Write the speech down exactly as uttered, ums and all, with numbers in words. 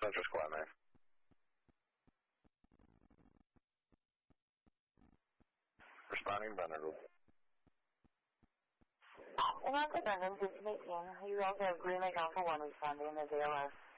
Central Squad nine. Responding Venerable. And on the Brendan, just making, you also have Green Lake Alpha one responding as A L S.